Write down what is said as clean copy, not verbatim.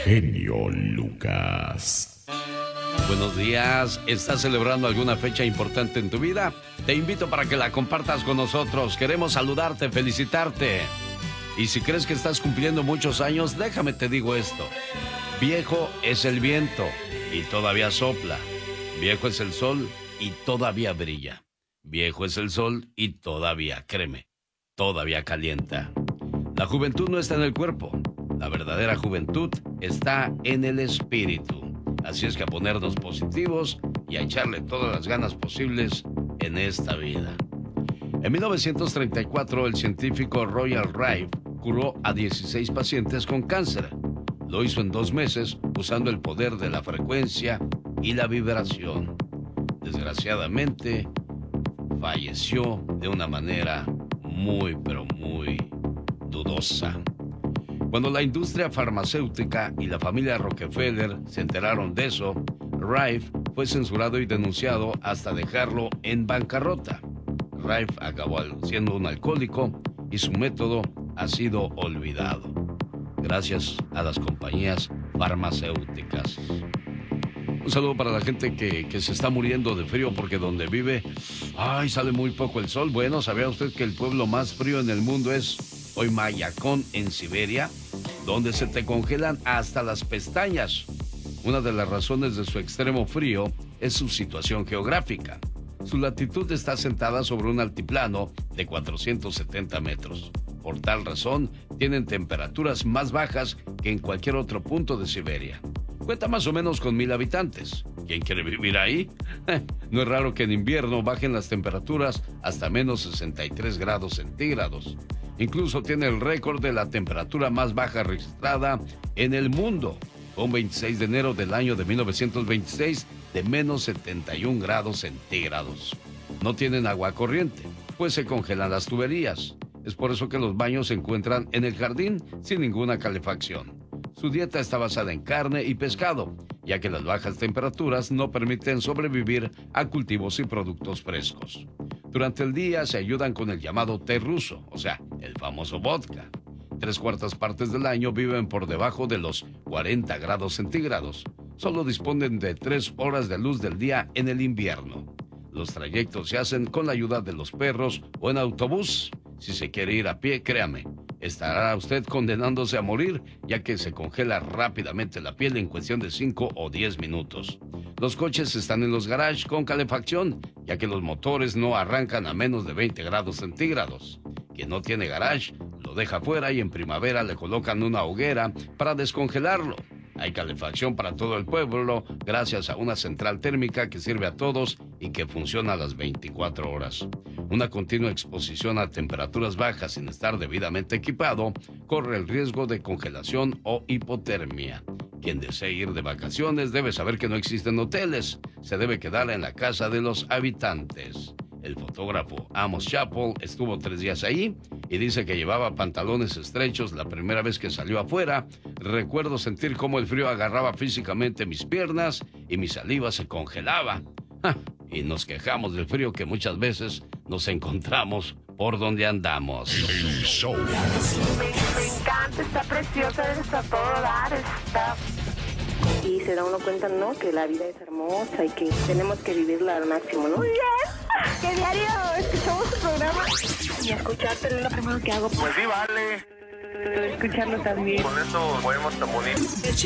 genio Lucas. Buenos días, ¿estás celebrando alguna fecha importante en tu vida? Te invito para que la compartas con nosotros. Queremos saludarte, felicitarte. Y si crees que estás cumpliendo muchos años, déjame te digo esto. Viejo es el viento y todavía sopla. Viejo es el sol y todavía brilla. Viejo es el sol y todavía, créeme, todavía calienta. La juventud no está en el cuerpo. La verdadera juventud está en el espíritu. Así es que a ponernos positivos y a echarle todas las ganas posibles en esta vida. En 1934, el científico Royal Rife curó a 16 pacientes con cáncer. Lo hizo en 2 meses usando el poder de la frecuencia y la vibración. Desgraciadamente, falleció de una manera muy, pero muy dudosa. Cuando la industria farmacéutica y la familia Rockefeller se enteraron de eso, Rife fue censurado y denunciado hasta dejarlo en bancarrota. Rife acabó siendo un alcohólico y su método ha sido olvidado, gracias a las compañías farmacéuticas. Un saludo para la gente que se está muriendo de frío porque donde vive, sale muy poco el sol. Bueno, ¿sabía usted que el pueblo más frío en el mundo es Oymyakon, en Siberia, donde se te congelan hasta las pestañas? Una de las razones de su extremo frío es su situación geográfica. Su latitud está asentada sobre un altiplano de 470 metros. Por tal razón, tienen temperaturas más bajas que en cualquier otro punto de Siberia. Cuenta más o menos con 1,000 habitantes. ¿Quién quiere vivir ahí? No es raro que en invierno bajen las temperaturas hasta menos 63 grados centígrados. Incluso tiene el récord de la temperatura más baja registrada en el mundo. Fue un 26 de enero del año de 1926 de menos 71 grados centígrados. No tienen agua corriente, pues se congelan las tuberías. Es por eso que los baños se encuentran en el jardín sin ninguna calefacción. Su dieta está basada en carne y pescado, ya que las bajas temperaturas no permiten sobrevivir a cultivos y productos frescos. Durante el día se ayudan con el llamado té ruso, o sea, el famoso vodka. 3/4 partes del año viven por debajo de los 40 grados centígrados. Solo disponen de 3 horas de luz del día en el invierno. Los trayectos se hacen con la ayuda de los perros o en autobús. Si se quiere ir a pie, créame, estará usted condenándose a morir, ya que se congela rápidamente la piel en cuestión de 5 o 10 minutos. Los coches están en los garages con calefacción, ya que los motores no arrancan a menos de 20 grados centígrados. Quien no tiene garage, lo deja fuera y en primavera le colocan una hoguera para descongelarlo. Hay calefacción para todo el pueblo gracias a una central térmica que sirve a todos y que funciona a las 24 horas. Una continua exposición a temperaturas bajas sin estar debidamente equipado corre el riesgo de congelación o hipotermia. Quien desee ir de vacaciones debe saber que no existen hoteles. Se debe quedar en la casa de los habitantes. El fotógrafo Amos Chappell estuvo 3 días ahí y dice que llevaba pantalones estrechos la primera vez que salió afuera. Recuerdo sentir cómo el frío agarraba físicamente mis piernas y mi saliva se congelaba. Y nos quejamos del frío que muchas veces nos encontramos por donde andamos. El show. Me encanta, está preciosa, está todo dar, está... Y se da uno cuenta, ¿no? Que la vida es hermosa y que tenemos que vivirla al máximo, ¿no? ¡Yes! ¡Que diario escuchamos tu programa! Y escucharte es lo primero que hago. Pues sí, vale. Escucharlo también. Con eso podemos morir.